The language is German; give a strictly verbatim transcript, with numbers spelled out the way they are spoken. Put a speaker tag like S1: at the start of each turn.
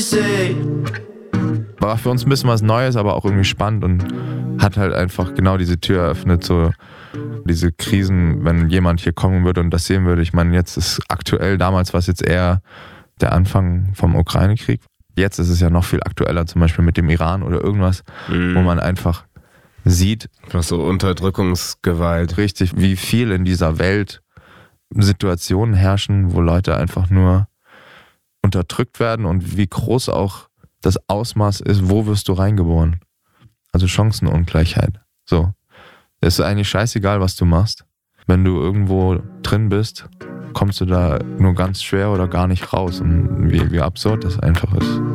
S1: War für uns ein bisschen was Neues, aber auch irgendwie spannend und hat halt einfach genau diese Tür eröffnet, so diese Krisen, wenn jemand hier kommen würde und das sehen würde. Ich meine, jetzt ist aktuell, damals war es jetzt eher der Anfang vom Ukraine-Krieg. Jetzt ist es ja noch viel aktueller, zum Beispiel mit dem Iran oder irgendwas, mhm. wo man einfach sieht,
S2: was so Unterdrückungsgewalt.
S1: Richtig, wie viel in dieser Welt Situationen herrschen, wo Leute einfach nur unterdrückt werden und wie groß auch das Ausmaß ist, wo wirst du reingeboren. Also Chancenungleichheit. So. Es ist eigentlich scheißegal, was du machst. Wenn du irgendwo drin bist, kommst du da nur ganz schwer oder gar nicht raus. Und wie, wie absurd das einfach ist.